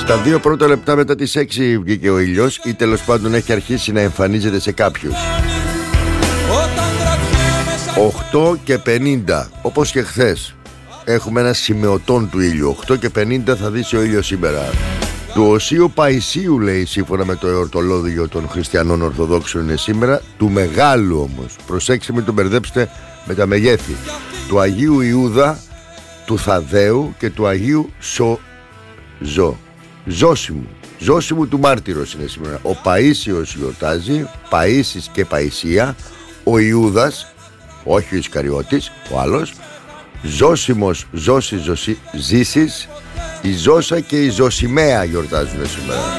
Στα 2 πρώτα λεπτά μετά τις 6 βγήκε ο ήλιος, ή τέλος πάντων έχει αρχίσει να εμφανίζεται σε κάποιους. 8 και 50, όπως και χθες. Έχουμε ένα σημεωτόν του ήλιου. 8 και 50 θα δεις ο ήλιος σήμερα. Του Οσίου Παϊσίου, λέει, σύμφωνα με το εορτολόγιο των χριστιανών Ορθοδόξων, είναι σήμερα. Του Μεγάλου όμως, προσέξτε μην τον μπερδέψετε με τα μεγέθη. Του Αγίου Ιούδα, του Θαδαίου και του Αγίου Ζώσιμου του Μάρτυρος είναι σήμερα. Ο Παΐσιος γιορτάζει, Παΐσης και Παϊσία. Ο Ιούδας, όχι ο Ισκαριώτης, ο άλλος. Ζώσιμος, Ζώσης, Ζήσης. Η Ζώσα και η Ζωσιμαία γιορτάζουν σήμερα.